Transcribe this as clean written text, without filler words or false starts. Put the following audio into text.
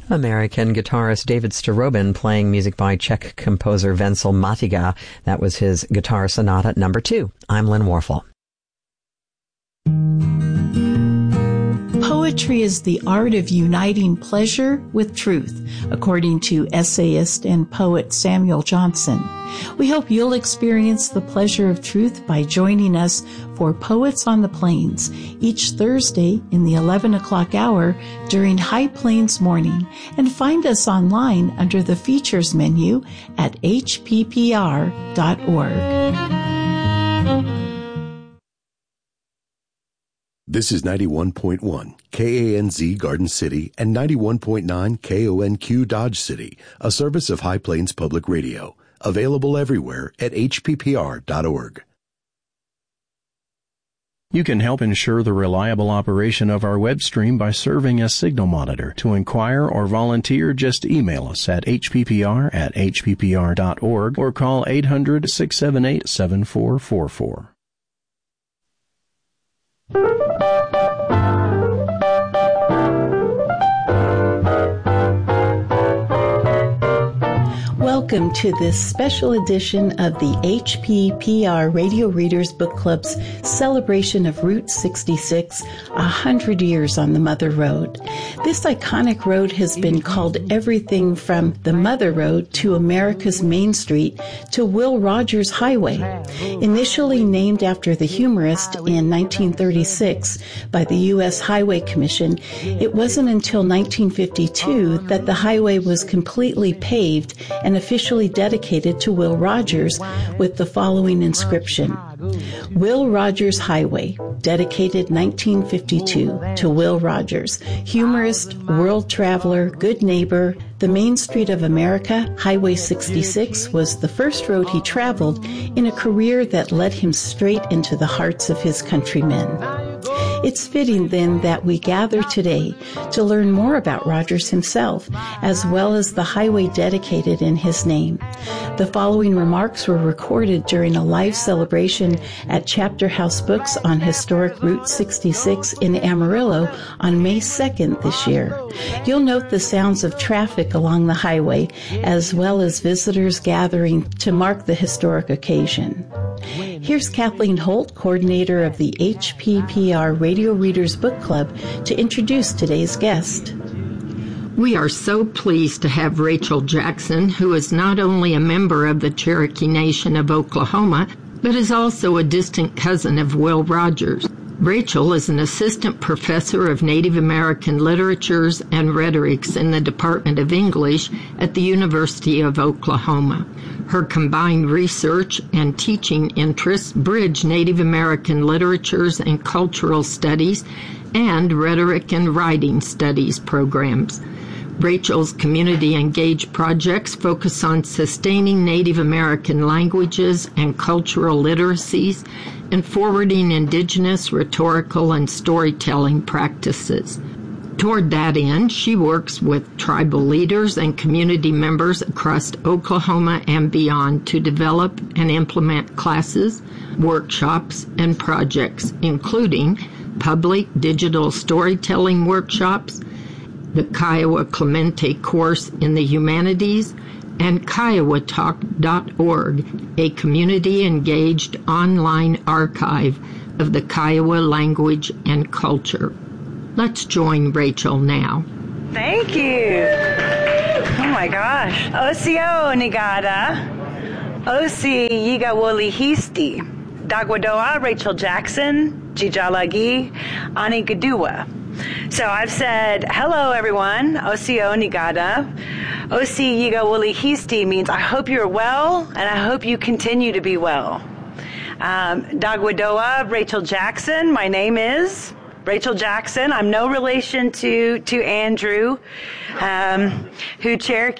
American guitarist David Starobin playing music by Czech composer Vencel Matiga. That was his Guitar Sonata number 2. I'm Lynn Warfel. Poetry is the art of uniting pleasure with truth, according to essayist and poet Samuel Johnson. We hope you'll experience the pleasure of truth by joining us for Poets on the Plains each Thursday in the 11 o'clock hour during High Plains Morning, and find us online under the features menu at hppr.org. This is 91.1 KANZ Garden City and 91.9 KONQ Dodge City, a service of High Plains Public Radio, available everywhere at hppr.org. You can help ensure the reliable operation of our web stream by serving as signal monitor. To inquire or volunteer, just email us at hppr@hppr.org or call 800-678-7444. Welcome to this special edition of the HPPR Radio Readers Book Club's celebration of Route 66, 100 years on the Mother Road. This iconic road has been called everything from the Mother Road to America's Main Street to Will Rogers Highway. Initially named after the humorist in 1936 by the U.S. Highway Commission, it wasn't until 1952 that the highway was completely paved and officially dedicated to Will Rogers with the following inscription: Will Rogers Highway, dedicated 1952 to Will Rogers, humorist, world traveler, good neighbor. The Main Street of America, Highway 66, was the first road he traveled in a career that led him straight into the hearts of his countrymen. It's fitting, then, that we gather today to learn more about Rogers himself, as well as the highway dedicated in his name. The following remarks were recorded during a live celebration at Chapter House Books on historic Route 66 in Amarillo on May 2nd this year. You'll note the sounds of traffic along the highway, as well as visitors gathering to mark the historic occasion. Here's Kathleen Holt, coordinator of the HPPR Radio Readers Book Club, to introduce today's guest. We are so pleased to have Rachel Jackson, who is not only a member of the Cherokee Nation of Oklahoma, but is also a distant cousin of Will Rogers. Rachel is an assistant professor of Native American literatures and rhetorics in the Department of English at the University of Oklahoma. Her combined research and teaching interests bridge Native American literatures and cultural studies and rhetoric and writing studies programs. Rachel's community-engaged projects focus on sustaining Native American languages and cultural literacies and forwarding indigenous rhetorical and storytelling practices. Toward that end, she works with tribal leaders and community members across Oklahoma and beyond to develop and implement classes, workshops, and projects, including public digital storytelling workshops, the Kiowa Clemente course in the humanities, and KiowaTalk.org, a community-engaged online archive of the Kiowa language and culture. Let's join Rachel now. Thank you. Oh my gosh. Osio Nigada. Osi Yiga Woli Histi. Dagwadoa Rachel Jackson. Jijalagi Anigadua. So I've said, hello everyone, Osio Nigada. Osi Yiga Woli Histi means I hope you're well and I hope you continue to be well. Dagwadoa Rachel Jackson, my name is Rachel Jackson. I'm no relation to Andrew, who Cherokee